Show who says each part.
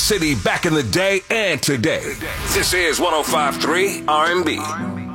Speaker 1: city back in the day and today. This is 105.3 R&B.